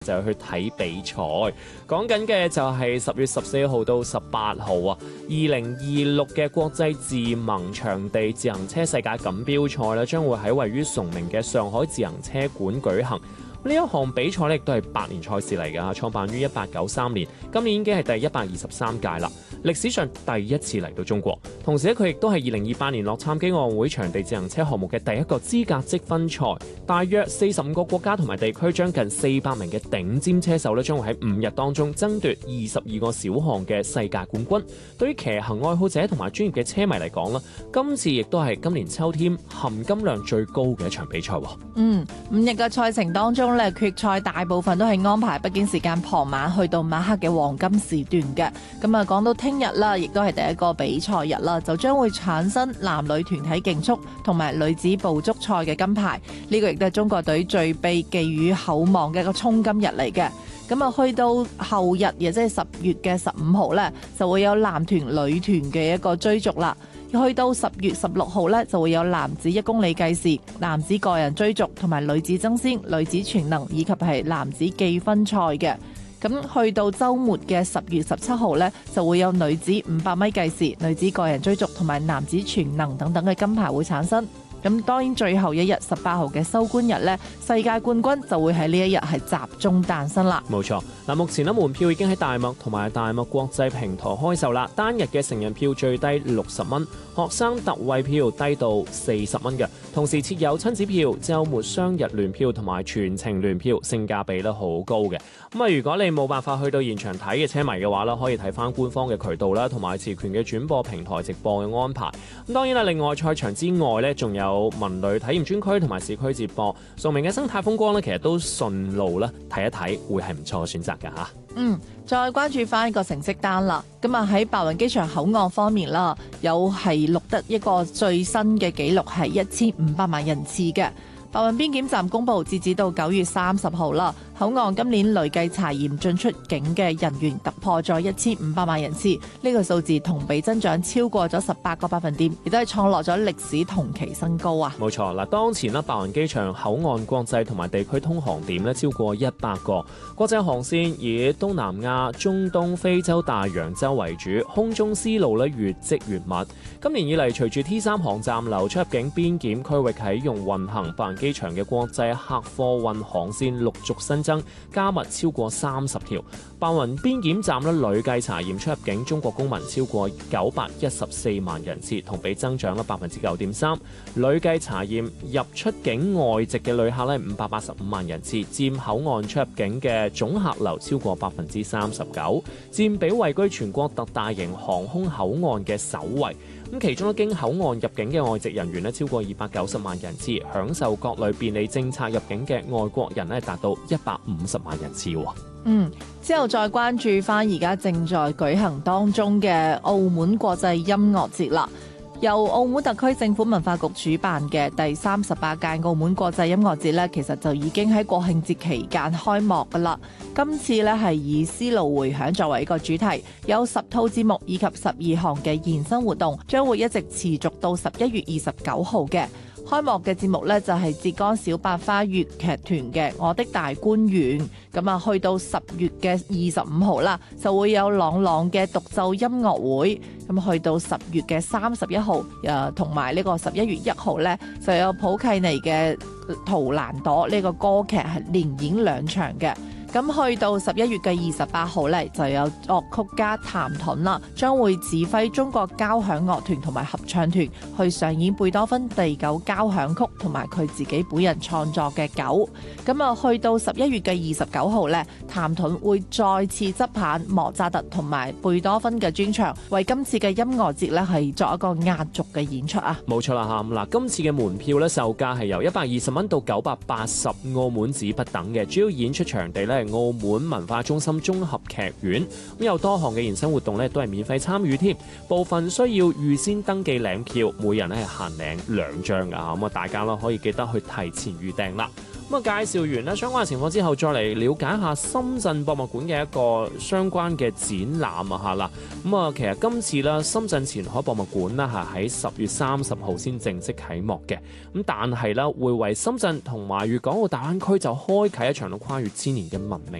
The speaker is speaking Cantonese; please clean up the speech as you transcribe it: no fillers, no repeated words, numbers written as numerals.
就去睇比賽，講緊嘅就係10月14號到18號啊，2026嘅國際自盟場地自行車世界錦標賽咧，將會喺位於崇明嘅上海自行車館舉行。呢一項比賽咧，亦都係百年賽事嚟㗎，創辦於1893年，今年已經係第123屆啦，歷史上第一次嚟到中國。同時咧，佢亦都係2028年洛杉磯奧運會場地自行車項目嘅第一個資格積分賽。大約45個國家同埋地區，將近400名嘅頂尖車手咧，將會喺5日當中爭奪22個小項嘅世界冠軍。對於騎行愛好者同埋專業嘅車迷嚟講啦，今次亦都係今年秋天含金量最高嘅一場比賽。 5日嘅賽程當中咧，決賽大部分都係安排北京時間傍晚去到晚黑嘅黃金時段嘅。咁啊，講到聽日啦，亦都係第一個比賽日啦，就將會產生男女團體競速同埋女子捕捉賽嘅金牌。呢個亦都係中國隊最被寄予厚望嘅一個衝金日嚟嘅。咁啊，去到後日，亦即係10月嘅15號咧，就會有男團女團嘅一個追逐啦。去到10月16號咧，就會有男子1公里計時、男子個人追逐同埋女子爭先、女子全能以及係男子計分賽嘅。咁去到週末嘅10月17號咧，就會有女子500米計時、女子個人追逐同埋男子全能等等嘅金牌會產生。咁當然最後一日18號嘅收官日呢，世界冠軍就會喺呢一日係集中誕生啦。 冇錯，嗱，目前咧門票已經喺大麥同埋大麥國際平台開售啦。單日嘅成人票最低60蚊，學生特惠票低到40蚊嘅。同時設有親子票、週末雙日聯票同埋全程聯票，性價比咧好高嘅。咁啊，如果你冇辦法去到現場睇嘅車迷嘅話咧，可以睇翻官方嘅渠道啦，同埋持權嘅轉播平台直播嘅安排。咁當然啦，另外賽場之外咧，仲有文旅體驗專區同埋市區接播，崇明嘅生態風光咧，其實都順路啦，睇一睇會係唔錯嘅選擇㗎嚇。 再關注翻一個成績單啦。咁啊喺白雲機場口岸方面啦，有係錄得一個最新嘅紀錄係1500萬人次嘅。白雲邊檢站公佈，截止到9月30號啦，口岸今年累計查驗進出境嘅人員突破咗1500萬人次，呢個數字同比增長超過咗18個百分點，亦都係創落咗歷史同期新高啊！ 冇錯嗱，當前白雲機場口岸國際同埋地區通航點咧超過100個，國際航線以東南亞、中東、非洲、大洋洲為主，空中絲路咧越積越密。今年以嚟，隨住 T3 航站樓出入境邊檢區域啟用運行，白雲機場嘅國際客貨運航線陸續新增，加密超過30條。白雲邊檢站咧累計查驗出入境中國公民超過914萬人次，同比增長9.3%。累計查驗入出境外籍嘅旅客咧585萬人次，佔口岸出入境嘅總客流超過39%，佔比位居全國特大型航空口岸嘅首位。咁其中經口岸入境嘅外籍人員超過290萬人次，享受各類便利政策入境嘅外國人達到150萬人次。 之後再關注翻而家正在舉行當中嘅澳門國際音樂節啦。由澳門特區政府文化局主辦嘅第38屆澳門國際音樂節呢，其實就已經喺國慶節期間開幕噶啦。今次呢係以絲路迴響作為一個主題，有10套節目以及12項嘅延伸活動，將會一直持續到11月29號嘅。開幕嘅節目呢，就係浙江小百花粵劇團嘅《我的大觀園》，咁啊去到10月嘅25號啦，就會有朗朗嘅獨奏音樂會，咁去到10月嘅31號，同埋呢個11月1號呢，就有普契尼嘅《圖蘭朵》呢個歌劇係連演2場嘅。咁去到11月嘅28號呢，就有作曲家譚盾啦，將會指揮中國交響樂團同埋合唱團去上演貝多芬第9交響曲同埋佢自己本人創作嘅9。咁啊，去到11月嘅29號呢，譚盾會再次執棒莫扎特同埋貝多芬嘅專場，為今次嘅音樂節呢係作一個壓軸嘅演出啊！ 冇錯啦嚇，嗱，今次嘅門票呢，售價係由120蚊到980澳門紙不等嘅，主要演出場地呢，澳門文化中心綜合劇院，咁有多項嘅延伸活動咧，都係免費參與添。部分需要預先登記領票，每人咧係限領2張噶，咁啊大家啦可以記得去提前預訂啦。 咁啊，介紹完咧相關嘅情況之後，再嚟了解一下深圳博物館嘅一個相關嘅展覽啊嚇啦。咁啊，其實今次咧深圳前海博物館咧係喺10月30號先正式啟幕嘅。咁但係咧會為深圳同埋粵港澳大灣區就開啟一場跨越千年嘅文明